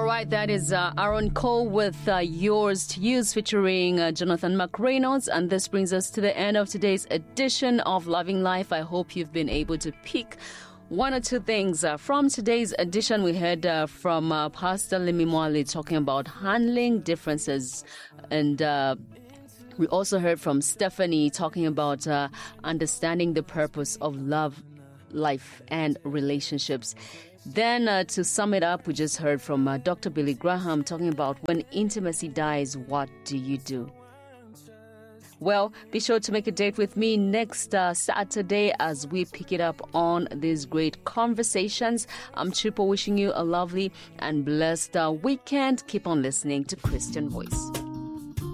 right, that is Aaron Cole with Yours to Use featuring Jonathan McReynolds. And this brings us to the end of today's edition of Loving Life. I hope you've been able to pick one or two things. From today's edition, we heard from Pastor Limi Mwale talking about handling differences. And we also heard from Stephanie talking about understanding the purpose of love, life, and relationships. Then to sum it up, we just heard from Dr. Billy Graham talking about when intimacy dies, what do you do? Well, be sure to make a date with me next Saturday as we pick it up on these great conversations. I'm Chupo, wishing you a lovely and blessed weekend. Keep on listening to Christian Voice.